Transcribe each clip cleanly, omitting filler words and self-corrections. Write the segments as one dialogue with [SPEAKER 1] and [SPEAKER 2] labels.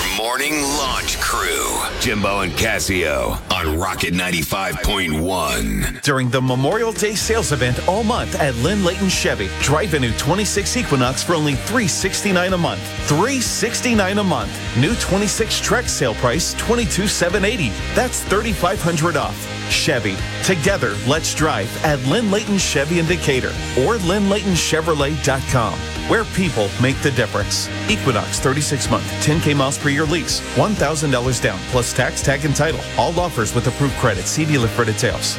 [SPEAKER 1] Morning Launch Crew. Jimbo and Casio on Rocket 95.1.
[SPEAKER 2] During the Memorial Day sales event all month at Lynn Layton Chevy, drive a new 26 Equinox for only $369 a month. $369 a month. New 26 Trek sale price $22,780. That's $3,500 off. Chevy. Together, let's drive at Lynn Layton Chevy in Decatur or LynnLaytonChevrolet.com, where people make the difference. Equinox 36-month, 10K miles per year lease, $1,000 down, plus tax, tag, and title. All offers with approved credit. See dealer for details.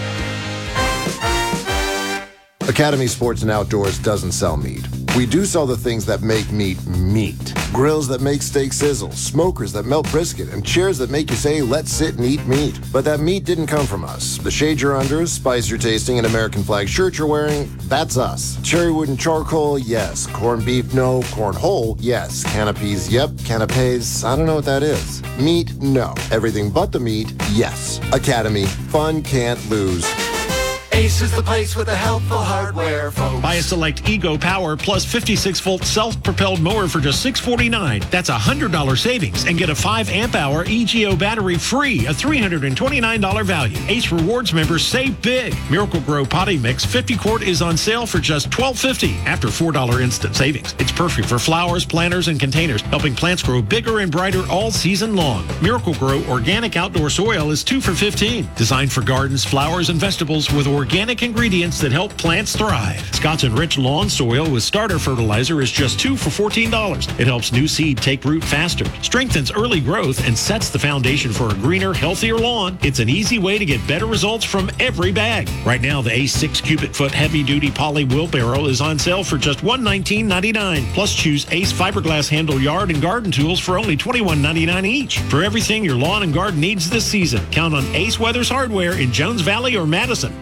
[SPEAKER 3] Academy Sports and Outdoors doesn't sell meat. We do sell the things that make meat meat. Grills that make steak sizzle, smokers that melt brisket, and chairs that make you say, let's sit and eat meat. But that meat didn't come from us. The shade you're under, spice you're tasting, and American flag shirt you're wearing, that's us. Cherry wood and charcoal, yes. Corned beef, no. Corn whole, yes. Canopies, yep. Canapes, I don't know what that is. Meat, no. Everything but the meat, yes. Academy, fun can't lose.
[SPEAKER 4] Ace is the place with the helpful hardware, folks.
[SPEAKER 5] Buy a select Ego Power plus 56-volt self-propelled mower for just $649. That's a $100 savings, and get a 5-amp-hour EGO battery free, a $329 value. Ace Rewards members save big. Miracle-Gro Potty Mix 50-quart is on sale for just $12.50 after $4 instant savings. It's perfect for flowers, planters, and containers, helping plants grow bigger and brighter all season long. Miracle-Gro Organic Outdoor Soil is 2 for $15. Designed for gardens, flowers, and vegetables with organic ingredients that help plants thrive. Scott's Enriched Lawn Soil with starter fertilizer is just 2 for $14. It helps new seed take root faster, strengthens early growth, and sets the foundation for a greener, healthier lawn. It's an easy way to get better results from every bag. Right now, the Ace 6 cubic foot heavy-duty poly wheelbarrow is on sale for just $119.99. Plus, choose Ace fiberglass handle yard and garden tools for only $21.99 each. For everything your lawn and garden needs this season, count on Ace Weathers Hardware in Jones Valley or Madison.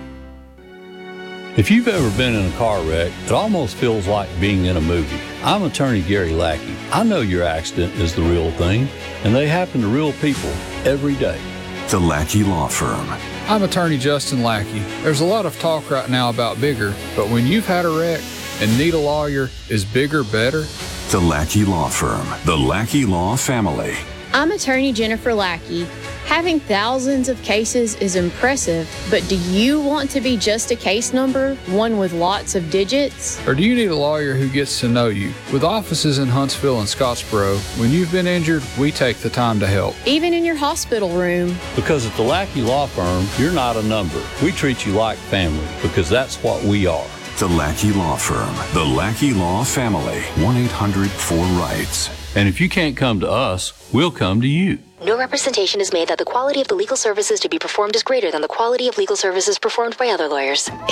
[SPEAKER 6] If you've ever been in a car wreck, it almost feels like being in a movie. I'm attorney Gary Lackey. I know your accident is the real thing, and they happen to real people every day.
[SPEAKER 1] The Lackey Law Firm.
[SPEAKER 7] I'm attorney Justin Lackey. There's a lot of talk right now about bigger, but when you've had a wreck and need a lawyer, is bigger better?
[SPEAKER 1] The Lackey Law Firm. The Lackey Law Family.
[SPEAKER 8] I'm attorney Jennifer Lackey. Having thousands of cases is impressive, but do you want to be just a case number, one with lots of digits?
[SPEAKER 7] Or do you need a lawyer who gets to know you? With offices in Huntsville and Scottsboro, when you've been injured, we take the time to help.
[SPEAKER 8] Even in your hospital room.
[SPEAKER 6] Because at the Lackey Law Firm, you're not a number. We treat you like family because that's what we are.
[SPEAKER 1] The Lackey Law Firm. The Lackey Law Family. 1-800-4RIGHTS.
[SPEAKER 6] And if you can't come to us, we'll come to you.
[SPEAKER 9] No representation is made that the quality of the legal services to be performed is greater than the quality of legal services performed by other lawyers.